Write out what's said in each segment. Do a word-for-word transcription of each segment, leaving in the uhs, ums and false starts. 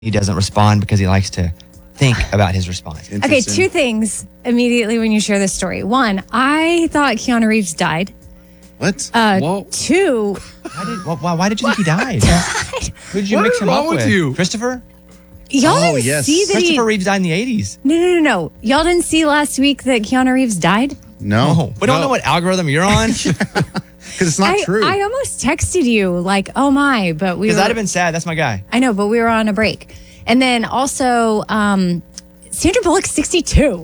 he doesn't respond because he likes to think about his response. Okay, two things immediately when you share this story. One, I thought Keanu Reeves died. What? Uh, Whoa. Two. Why did, why, why did you think he died? Who did you What mix is him wrong up with with? you? Christopher? Y'all Oh, didn't yes. see that Christopher he... Reeves died in the eighties. No, no, no, no. Y'all didn't see last week that Keanu Reeves died? No. Oh, we don't No. know what algorithm you're on. Because it's not I, true. I almost texted you like, oh my, but we Because were... I'd have been sad. That's my guy. I know, but we were on a break. And then also, um, Sandra Bullock's sixty-two.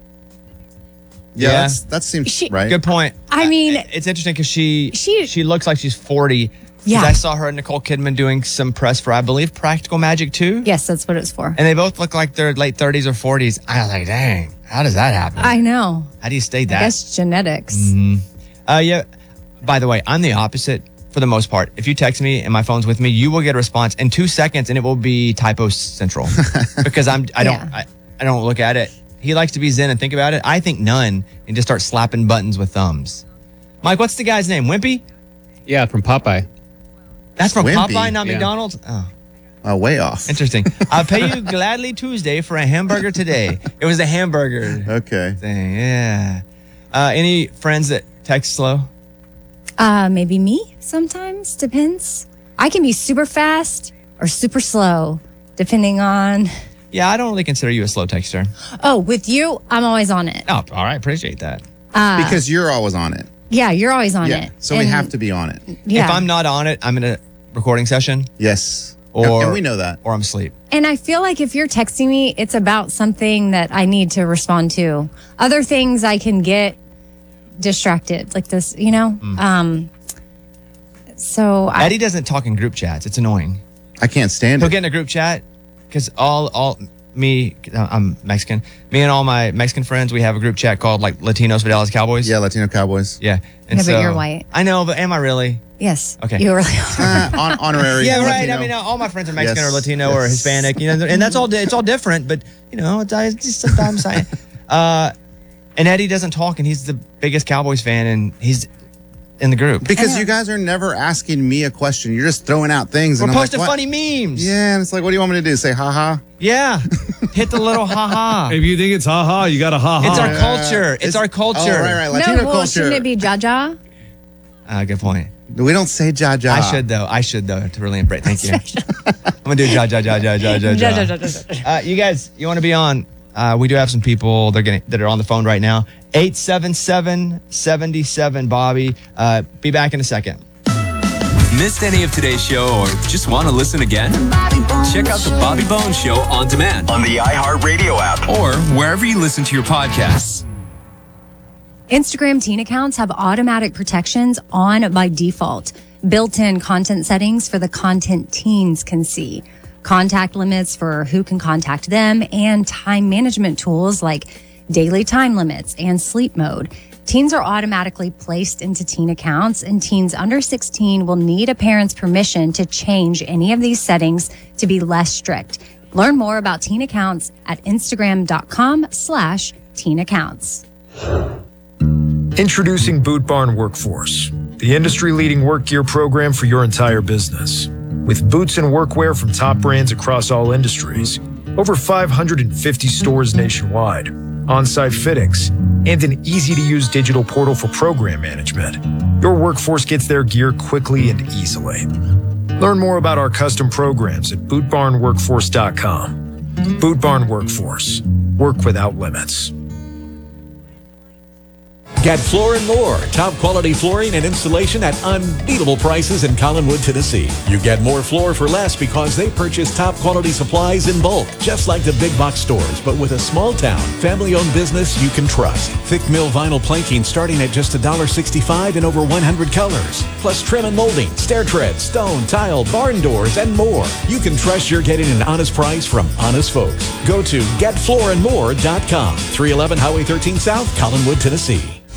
yeah, Yeah. That's, that seems She- right. Good point. I mean, It's interesting because she, She- she looks like she's forty. 'Cause Yeah. I saw her and Nicole Kidman doing some press for, I believe, Practical Magic two. yes, that's what it's for. And they both look like they're late thirties or forties. I was like, dang, how does that happen? I know. How do you stay I that? guess genetics. Uh, yeah. By the way, I'm the opposite for the most part. If you text me and my phone's with me, you will get a response in two seconds, and it will be typo central because I'm I don't Yeah. I, I don't look at it. He likes to be zen and think about it. I think none and just start slapping buttons with thumbs. Mike, what's the guy's name? Wimpy? Yeah, from Popeye. That's from Wimpy? Popeye, not Yeah. McDonald's. Oh, Oh, way off. interesting. I'll pay you gladly Tuesday for a hamburger today. It was a hamburger Okay. thing. Yeah. Uh, any friends that text slow? Uh, maybe me sometimes. Depends. I can be super fast or super slow, depending on. Yeah, I don't really consider you a slow texter. Oh, with you, I'm always on it. Oh, all right. Appreciate that. Because you're always on it. Yeah, you're always on Yeah. it. So we And- have to be on it. Yeah. If I'm not on it, I'm in a recording session Yes. Or- and we know that. or I'm asleep. And I feel like if you're texting me, it's about something that I need to respond to. Other things I can get distracted, like this, you know? Mm. Um, so I, Eddie doesn't talk in group chats. It's annoying. I can't stand He'll it. get in a group chat because all, all, me, I'm Mexican. Me and all my Mexican friends, we have a group chat called like Latinos for Dallas Cowboys. Yeah, Latino Cowboys. Yeah. And Yeah, but so, you're white. I know, but am I really? yes. Okay. You really Uh, on, honorary. Yeah, right. Latino. I mean, uh, all my friends are Mexican Yes, or Latino or yes. Hispanic, you know, and that's all. It's all different, but you know, it's, I just sometimes I. Uh, and Eddie doesn't talk, and he's the biggest Cowboys fan, and he's in the group. Because you guys are never asking me a question. You're just throwing out things. We're and I'm posting like, what? funny memes. Yeah, and it's like, what do you want me to do? Say ha ha? Yeah. Hit the little ha ha. If you think it's ha ha, you got a ha ha. It's our culture. It's, our culture. Oh, right, right. Latino no, well, culture. shouldn't it be Jaja? Uh, good point. We don't say ja ja. I should though. I should though to really embrace. Thank you. I'm gonna do ja ja ja ja ja ja ja. Uh, you guys, you want to be on? Uh, we do have some people they're getting that are on the phone right now. eight seven seven, seven seven Bobby. Uh, be back in a second. Missed any of today's show or just want to listen again? Check out the Bobby Bones Show on demand on the iHeartRadio app. or wherever you listen to your podcasts. Instagram teen accounts have automatic protections on by default, built-in content settings for the content teens can see, contact limits for who can contact them, and time management tools like daily time limits and sleep mode. Teens are automatically placed into teen accounts, and teens under sixteen will need a parent's permission to change any of these settings to be less strict. Learn more about teen accounts at instagram.com slash teen accounts. Introducing Boot Barn Workforce, the industry-leading work gear program for your entire business. With boots and workwear from top brands across all industries, over five hundred fifty stores nationwide, on-site fittings, and an easy-to-use digital portal for program management, your workforce gets their gear quickly and easily. Learn more about our custom programs at boot barn workforce dot com. Boot Barn Workforce. Work without limits. Get Floor and More, top quality flooring and installation at unbeatable prices in Collinwood, Tennessee. You get more floor for less because they purchase top quality supplies in bulk, just like the big box stores, but with a small town, family owned business you can trust. Thick mill vinyl planking starting at just one dollar sixty-five in over one hundred colors. Plus trim and molding, stair treads, stone, tile, barn doors, and more. You can trust you're getting an honest price from honest folks. Go to get floor and more dot com, three eleven Highway thirteen South, Collinwood, Tennessee.